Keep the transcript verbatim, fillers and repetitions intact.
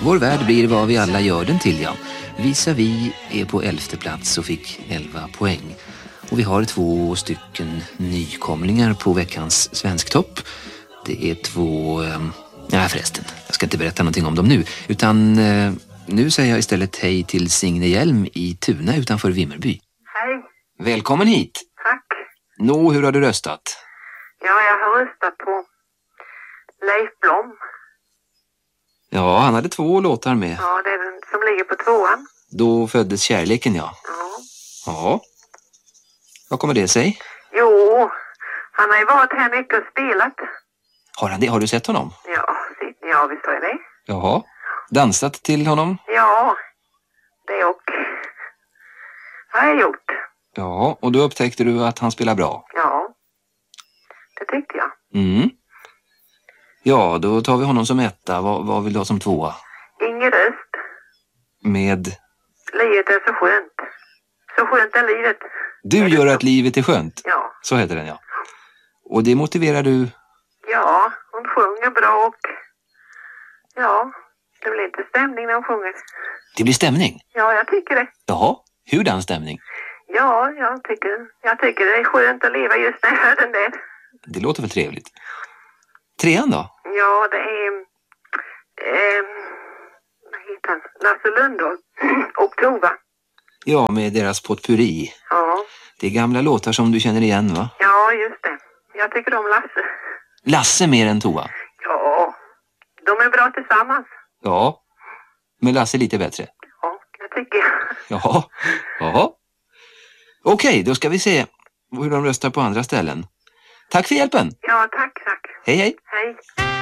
Vår värld blir vad vi alla gör den till, ja. Vis-a-vis är på elfte plats och fick elva poäng. Och vi har två stycken nykomlingar på veckans Svensktopp. Det är två... Eh, nej förresten, jag ska inte berätta någonting om dem nu. Utan eh, nu säger jag istället hej till Signe Hjelm i Tuna utanför Vimmerby. Hej. Välkommen hit. Tack. Nå, hur har du röstat? Ja, jag har röstat på Leif Blom. Ja, han hade två låtar med. Ja, det är den som ligger på tvåan. Då föddes kärleken, ja. Ja. Ja. Vad kommer det sig? Jo, han har ju varit här mycket och spelat. Har han det? Har du sett honom? Ja, ja visst har jag det. Jaha. Dansat till honom? Ja, det och har jag gjort. Ja, och då upptäckte du att han spelar bra? Ja, det tyckte jag. Mm. Ja, då tar vi honom som etta. Vad, vad vill du ha som tvåa? Ingen röst. Med? Livet är så skönt. Så skönt är livet. Du gör att livet är skönt? Ja. Så heter den, ja. Och det motiverar du? Ja, hon sjunger bra och ja, det blir inte stämning när hon sjunger. Det blir stämning? Ja, jag tycker det. Jaha, hur den stämning? Ja, jag tycker, jag tycker det är skönt att leva just när jag hör den där. Det låter väl trevligt. Trean då? Ja, det är eh, vad heter han? Lasse Lundahl och Tova. Ja, med deras potpurri. Ja. Det är gamla låtar som du känner igen, va? Ja, just det. Jag tycker om Lasse. Lasse mer än Tova? Ja, de är bra tillsammans. Ja, men Lasse lite bättre. Ja, det tycker jag. Jaha, jaha. Okej, då ska vi se hur de röstar på andra ställen. Tack för hjälpen. Ja, tack, tack. Hej, hej. Hej.